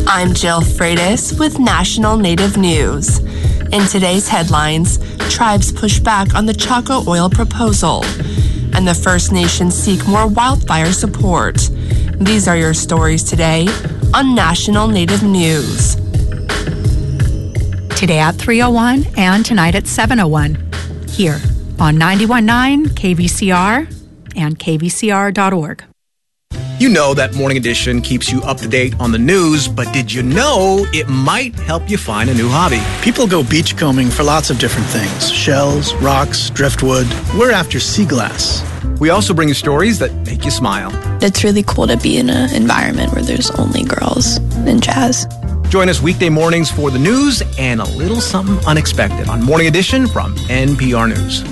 I'm Jill Freitas with National Native News. In today's headlines, tribes push back on the Chaco oil proposal, and the First Nations seek more wildfire support. These are your stories today on National Native News. Today at 3:01 and tonight at 7:01, here on 91.9 KVCR and kvcr.org. You know that Morning Edition keeps you up to date on the news, but did you know it might help you find a new hobby? People go beachcombing for lots of different things. Shells, rocks, driftwood. We're after sea glass. We also bring you stories that make you smile. It's really cool to be in an environment where there's only girls in jazz. Join us weekday mornings for the news and a little something unexpected on Morning Edition from NPR News.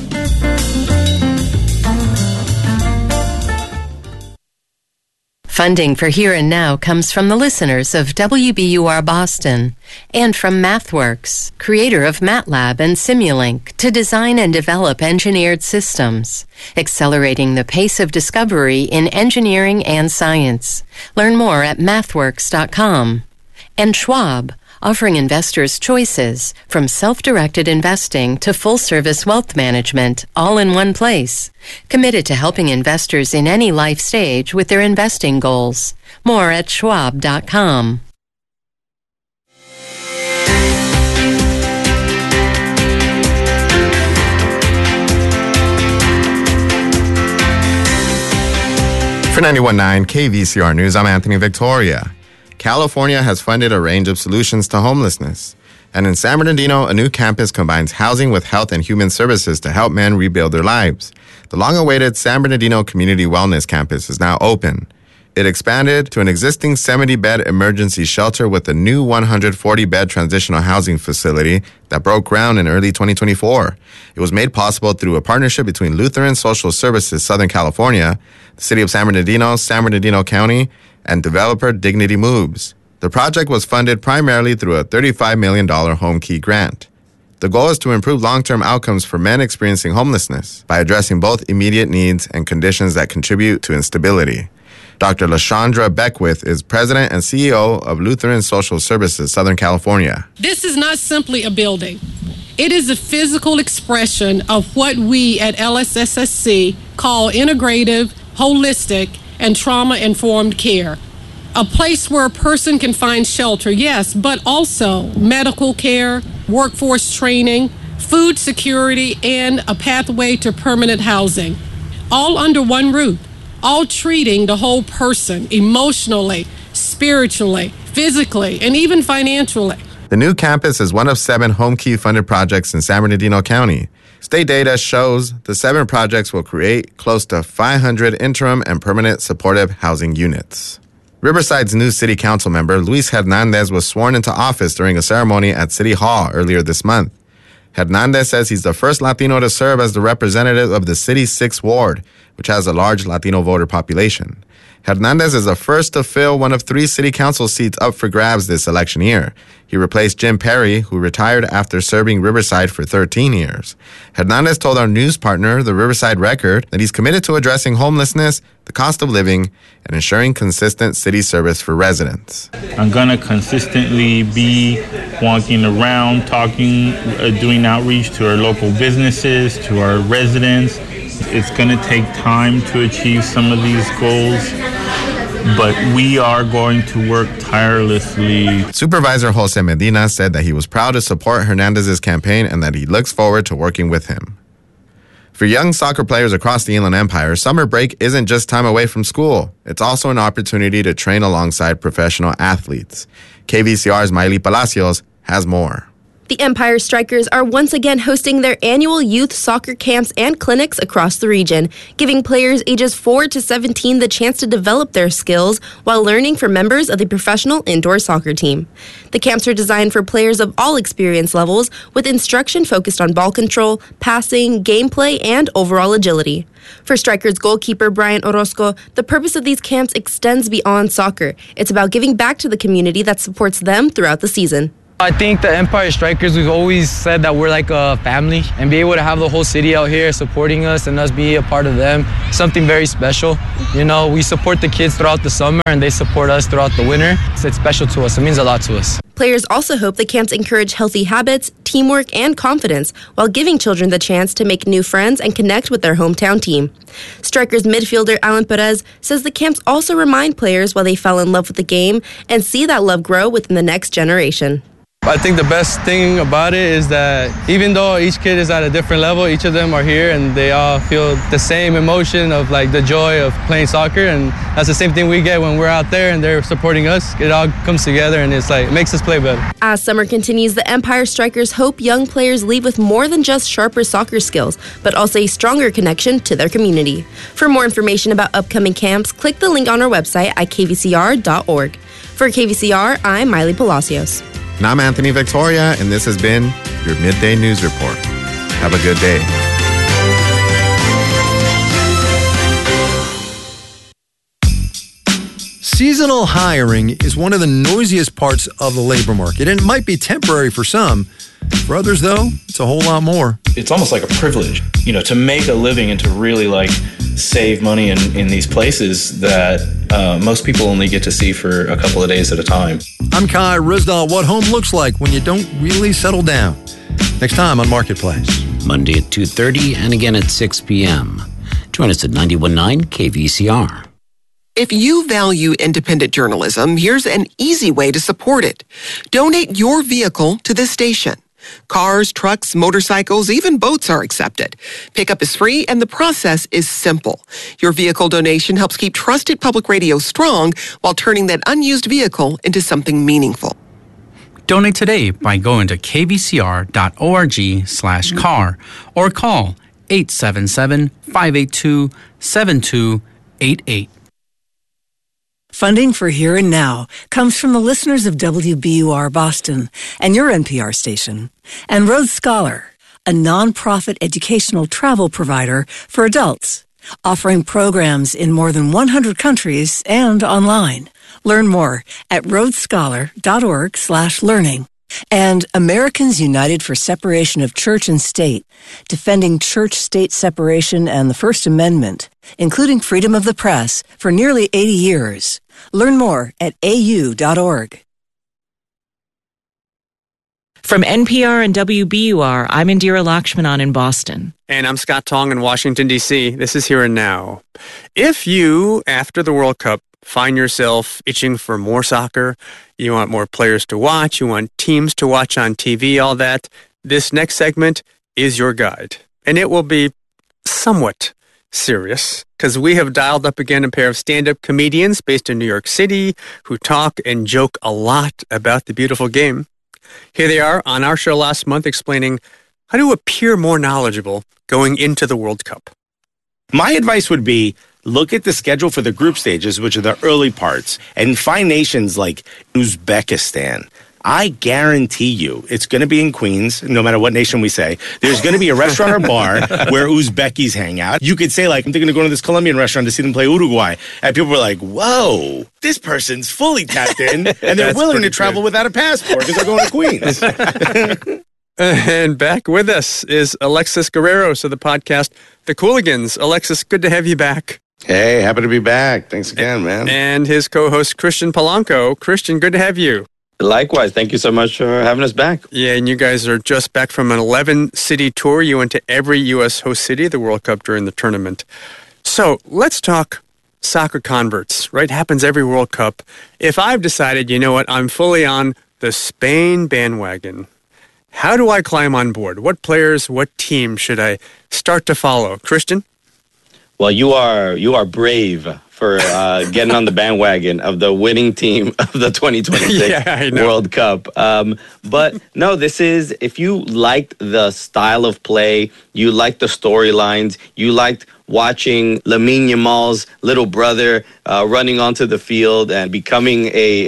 Funding for Here and Now comes from the listeners of WBUR Boston and from MathWorks, creator of MATLAB and Simulink, to design and develop engineered systems, accelerating the pace of discovery in engineering and science. Learn more at mathworks.com. And Schwab, offering investors choices from self-directed investing to full-service wealth management, all in one place. Committed to helping investors in any life stage with their investing goals. More at schwab.com. For 91.9 KVCR News, I'm Anthony Victoria. California has funded a range of solutions to homelessness. And in San Bernardino, a new campus combines housing with health and human services to help men rebuild their lives. The long-awaited San Bernardino Community Wellness Campus is now open. It expanded to an existing 70-bed emergency shelter with a new 140-bed transitional housing facility that broke ground in early 2024. It was made possible through a partnership between Lutheran Social Services Southern California, the City of San Bernardino County, and developer Dignity Moves. The project was funded primarily through a $35 million Home Key grant. The goal is to improve long-term outcomes for men experiencing homelessness by addressing both immediate needs and conditions that contribute to instability. Dr. LaShondra Beckwith is president and CEO of Lutheran Social Services Southern California. This is not simply a building. It is a physical expression of what we at LSSSC call integrative, holistic, and trauma-informed care. A place where a person can find shelter, yes, but also medical care, workforce training, food security, and a pathway to permanent housing. All under one roof, all treating the whole person emotionally, spiritually, physically, and even financially. The new campus is one of 7 Home Key funded projects in San Bernardino County. State data shows the 7 projects will create close to 500 interim and permanent supportive housing units. Riverside's new city council member, Luis Hernandez, was sworn into office during a ceremony at City Hall earlier this month. Hernandez says he's the first Latino to serve as the representative of the city's 6th ward, which has a large Latino voter population. Hernandez is the first to fill one of 3 city council seats up for grabs this election year. He replaced Jim Perry, who retired after serving Riverside for 13 years. Hernandez told our news partner, the Riverside Record, that he's committed to addressing homelessness, the cost of living, and ensuring consistent city service for residents. I'm going to consistently be walking around, talking, doing outreach to our local businesses, to our residents. It's going to take time to achieve some of these goals, but we are going to work tirelessly. Supervisor Jose Medina said that he was proud to support Hernandez's campaign and that he looks forward to working with him. For young soccer players across the Inland Empire, summer break isn't just time away from school. It's also an opportunity to train alongside professional athletes. KVCR's Miley Palacios has more. The Empire Strikers are once again hosting their annual youth soccer camps and clinics across the region, giving players ages 4 to 17 the chance to develop their skills while learning from members of the professional indoor soccer team. The camps are designed for players of all experience levels, with instruction focused on ball control, passing, gameplay, and overall agility. For Strikers goalkeeper Brian Orozco, the purpose of these camps extends beyond soccer. It's about giving back to the community that supports them throughout the season. I think the Empire Strikers, we've always said that we're like a family, and be able to have the whole city out here supporting us and us be a part of them, something very special. You know, we support the kids throughout the summer and they support us throughout the winter. It's special to us. It means a lot to us. Players also hope the camps encourage healthy habits, teamwork, and confidence while giving children the chance to make new friends and connect with their hometown team. Strikers midfielder Alan Perez says the camps also remind players why they fell in love with the game and see that love grow within the next generation. I think the best thing about it is that even though each kid is at a different level, each of them are here and they all feel the same emotion of like the joy of playing soccer, and that's the same thing we get when we're out there and they're supporting us. It all comes together and it's like, it makes us play better. As summer continues, the Empire Strikers hope young players leave with more than just sharper soccer skills, but also a stronger connection to their community. For more information about upcoming camps, click the link on our website at kvcr.org. For KVCR, I'm Miley Palacios. And I'm Anthony Victoria, and this has been your Midday News Report. Have a good day. Seasonal hiring is one of the noisiest parts of the labor market, and it might be temporary for some. For others, though, it's a whole lot more. It's almost like a privilege, to make a living and to really save money in these places that most people only get to see for a couple of days at a time. I'm Kai Rizdal. What home looks like when you don't really settle down. Next time on Marketplace. Monday at 2:30 and again at 6 p.m. Join us at 91.9 KVCR. If you value independent journalism, here's an easy way to support it. Donate your vehicle to this station. Cars, trucks, motorcycles, even boats are accepted. Pickup is free and the process is simple. Your vehicle donation helps keep trusted public radio strong while turning that unused vehicle into something meaningful. Donate today by going to kvcr.org/car or call 877-582-7288. Funding for Here and Now comes from the listeners of WBUR Boston and your NPR station, and Rhodes Scholar, a nonprofit educational travel provider for adults, offering programs in more than 100 countries and online. Learn more at rhodesscholar.org/learning. And Americans United for Separation of Church and State, defending church-state separation and the First Amendment, including freedom of the press, for nearly 80 years. Learn more at au.org. From NPR and WBUR, I'm Indira Lakshmanan in Boston. And I'm Scott Tong in Washington, D.C. This is Here and Now. If you, after the World Cup, find yourself itching for more soccer, you want more players to watch, you want teams to watch on TV, all that, this next segment is your guide. And it will be somewhat serious, because we have dialed up again a pair of stand-up comedians based in New York City who talk and joke a lot about the beautiful game. Here they are on our show last month explaining how to appear more knowledgeable going into the World Cup. My advice would be, look at the schedule for the group stages, which are the early parts, and find nations like Uzbekistan. I guarantee you it's going to be in Queens, no matter what nation we say. There's going to be a restaurant or bar where Uzbekis hang out. You could say, I'm thinking of going to this Colombian restaurant to see them play Uruguay. And people were like, whoa, this person's fully tapped in, and they're willing to travel without a passport because they're going to Queens. And back with us is Alexis Guerreros of the podcast The Cooligans. Alexis, good to have you back. Hey, happy to be back. Thanks again, man. And his co-host, Christian Polanco. Christian, good to have you. Likewise. Thank you so much for having us back. Yeah, and you guys are just back from an 11-city tour. You went to every U.S. host city of the World Cup during the tournament. So let's talk soccer converts, right? Happens every World Cup. If I've decided, you know what, I'm fully on the Spain bandwagon, how do I climb on board? What players, what team should I start to follow? Christian? Well, you are brave for getting on the bandwagon of the winning team of the 2026 World Cup. But no, this is, if you liked the style of play, you liked the storylines, you liked watching Lamine Yamal's little brother running onto the field and becoming a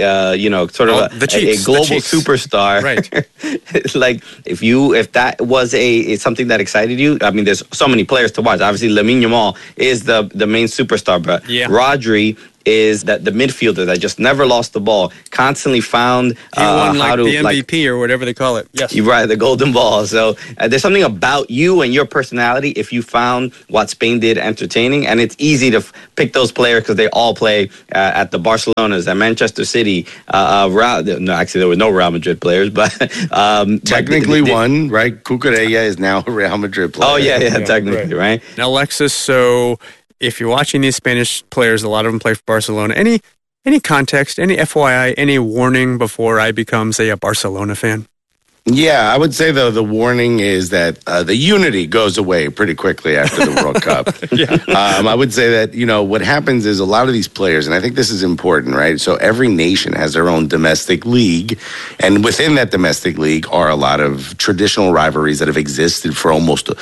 global superstar. Right. Like if that was something that excited you, I mean, there's so many players to watch. Obviously, Lamine Yamal is the main superstar, but Rodri is that the midfielder that just never lost the ball, constantly found He won how to the MVP or whatever they call it. Yes. You're right, the golden ball. So there's something about you and your personality if you found what Spain did entertaining. And it's easy to pick those players because they all play at the Barcelonas, at Manchester City. No, actually, there were no Real Madrid players, but technically one, right? Cucurella is now a Real Madrid player. Oh, yeah, technically, right? Now, Alexis, so if you're watching these Spanish players, a lot of them play for Barcelona. Any context, any FYI, any warning before I become, say, a Barcelona fan? Yeah, I would say, though, the warning is that the unity goes away pretty quickly after the World Cup. I would say that, what happens is a lot of these players, and I think this is important, right? So every nation has their own domestic league, and within that domestic league are a lot of traditional rivalries that have existed for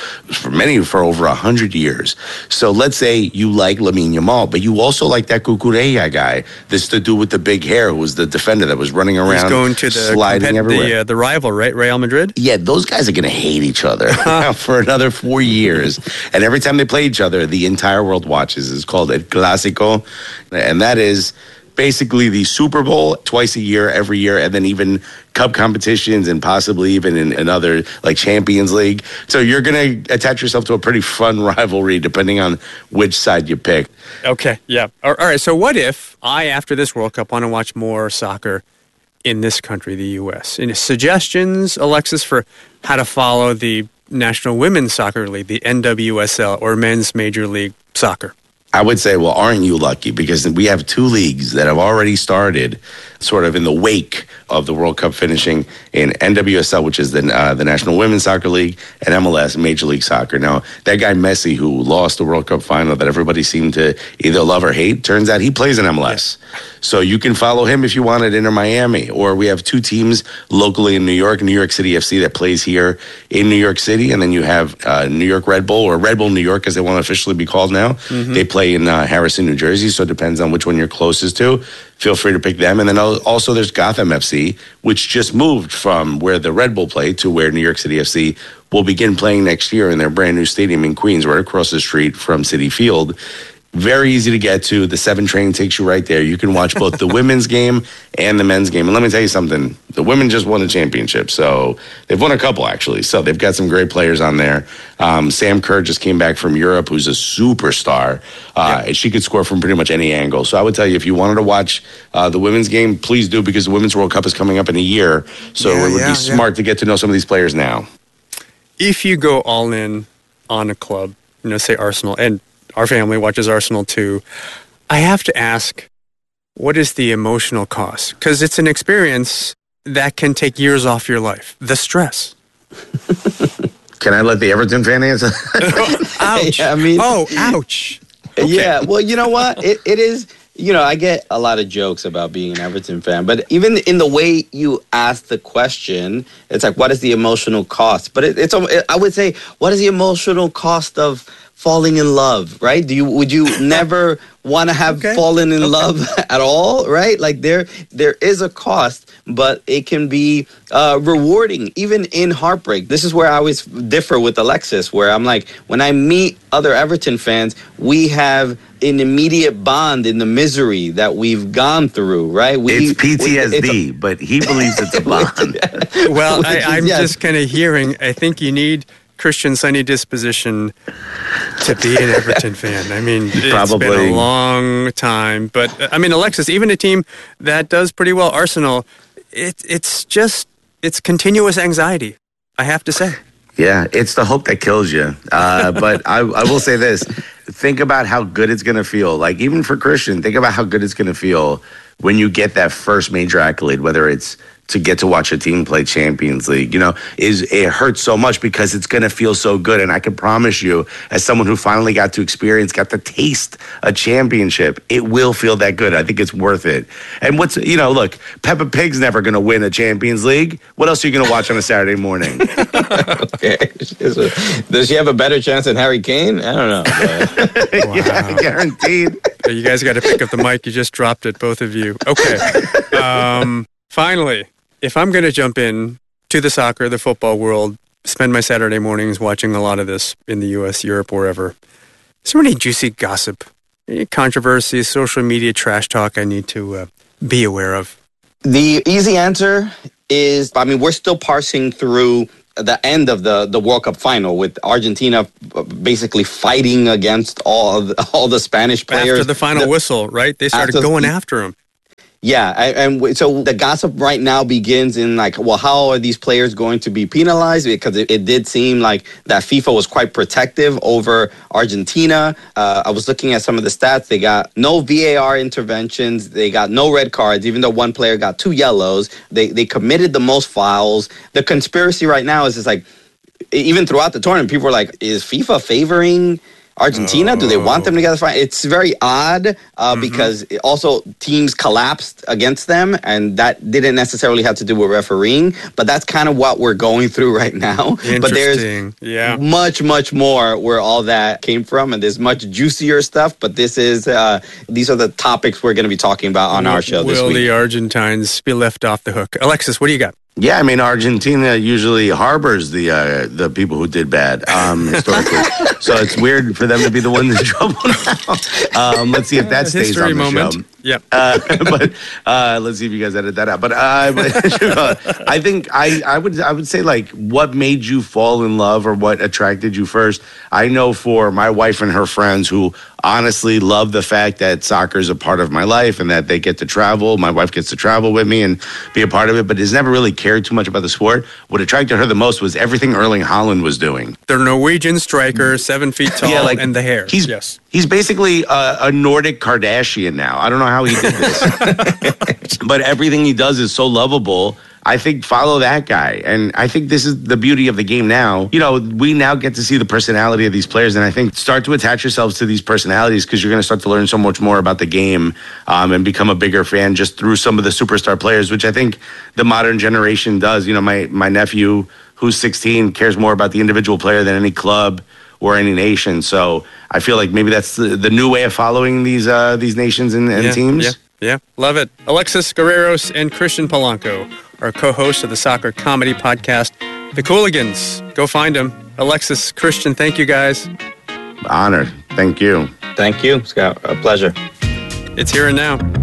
over 100 years. So let's say you like Lamine Yamal, but you also like that Cucurella guy, this the dude with the big hair who was the defender that was running around, He's going to sliding everywhere. The rival, right? Real Madrid? Yeah, those guys are going to hate each other for another 4 years. And every time they play each other, the entire world watches. It's called El Clásico. And that is basically the Super Bowl twice a year, every year, and then even cup competitions and possibly even in other, like Champions League. So you're going to attach yourself to a pretty fun rivalry depending on which side you pick. Okay, yeah. All right, so what if I, after this World Cup, want to watch more soccer in this country, the U.S.? Any suggestions, Alexis, for how to follow the National Women's Soccer League, the NWSL, or Men's Major League Soccer? I would say, well, aren't you lucky? Because we have two leagues that have already started sort of in the wake of the World Cup finishing in NWSL, which is the National Women's Soccer League, and MLS, Major League Soccer. Now, that guy Messi, who lost the World Cup final that everybody seemed to either love or hate, turns out he plays in MLS. Yeah. So you can follow him if you want at Inter Miami. Or we have two teams locally in New York City FC that plays here in New York City. And then you have New York Red Bull, or Red Bull New York, as they want to officially be called now. Mm-hmm. They play in Harrison, New Jersey, so it depends on which one you're closest to. Feel free to pick them. And then also there's Gotham FC, which just moved from where the Red Bull play to where New York City FC will begin playing next year in their brand new stadium in Queens, right across the street from Citi Field. Very easy to get to. The 7 train takes you right there. You can watch both the women's game and the men's game. And let me tell you something. The women just won a championship. So they've won a couple, actually. So they've got some great players on there. Sam Kerr just came back from Europe, who's a superstar. And she could score from pretty much any angle. So I would tell you, if you wanted to watch the women's game, please do, because the Women's World Cup is coming up in a year. So it would be smart to get to know some of these players now. If you go all in on a club, say Arsenal, and our family watches Arsenal too, I have to ask, what is the emotional cost? Because it's an experience that can take years off your life. The stress. Can I let the Everton fan answer? Ouch. Ouch. Okay. Yeah, well, you know what? It is, I get a lot of jokes about being an Everton fan, but even in the way you ask the question, it's like, what is the emotional cost? But I would say, what is the emotional cost of falling in love, right? Would you never want to have fallen in love at all, right? Like there is a cost, but it can be rewarding, even in heartbreak. This is where I always differ with Alexis, where I'm like, when I meet other Everton fans, we have an immediate bond in the misery that we've gone through, right? It's PTSD, but he believes it's a bond. Well, I'm just kind of hearing, I think you need Christian sunny disposition to be an Everton fan. I mean, it's been a long time. But, Alexis, even a team that does pretty well, Arsenal, it's continuous anxiety, I have to say. Yeah, it's the hope that kills you. But I will say this. Think about how good it's going to feel. Like, even for Christian, think about how good it's going to feel when you get that first major accolade, whether it's to get to watch a team play Champions League. It hurts so much because it's going to feel so good. And I can promise you, as someone who finally got to taste a championship, it will feel that good. I think it's worth it. And look, Peppa Pig's never going to win a Champions League. What else are you going to watch on a Saturday morning? Okay. Does she have a better chance than Harry Kane? I don't know. Wow. Yeah, guaranteed. You guys got to pick up the mic. You just dropped it, both of you. Okay. Finally, if I'm going to jump in to the soccer, the football world, spend my Saturday mornings watching a lot of this in the U.S., Europe, wherever, is there any juicy gossip controversy, social media trash talk I need to be aware of? The easy answer is, we're still parsing through the end of the World Cup final with Argentina basically fighting against all the Spanish players. After the final whistle, right? They started going after him. Yeah, and so the gossip right now begins in how are these players going to be penalized? Because it did seem like that FIFA was quite protective over Argentina. I was looking at some of the stats. They got no VAR interventions. They got no red cards, even though one player got 2 yellows. They committed the most fouls. The conspiracy right now is just even throughout the tournament, people were like, is FIFA favoring Argentina? Do they want them to get the final? It's very odd because also teams collapsed against them, and that didn't necessarily have to do with refereeing, but that's kind of what we're going through right now. But there's much, much more where all that came from, and there's much juicier stuff, but these are the topics we're going to be talking about on our show this week. Will the Argentines be left off the hook? Alexis, what do you got? Yeah, Argentina usually harbors the people who did bad historically. So it's weird for them to be the ones in trouble now. Let's see if that stays on the show. Yep. But let's see if you guys edit that out. But I think I would say what made you fall in love or what attracted you first. I know for my wife and her friends who honestly love the fact that soccer is a part of my life and that they get to travel. My wife gets to travel with me and be a part of it, but has never really cared too much about the sport. What attracted her the most was everything Erling Haaland was doing. The Norwegian striker, 7 feet tall, and the hair. He's basically a Nordic Kardashian now. I don't know how he did this. But everything he does is so lovable. I think follow that guy. And I think this is the beauty of the game now. We now get to see the personality of these players. And I think start to attach yourselves to these personalities because you're going to start to learn so much more about the game and become a bigger fan just through some of the superstar players, which I think the modern generation does. My nephew, who's 16, cares more about the individual player than any club or any nation. So I feel like maybe that's the new way of following these nations and teams. Yeah, love it. Alexis Guerreros and Christian Polanco are co-hosts of the soccer comedy podcast, The Cooligans. Go find them. Alexis, Christian, thank you guys. Honored. Thank you. Thank you, Scott. A pleasure. It's Here and Now.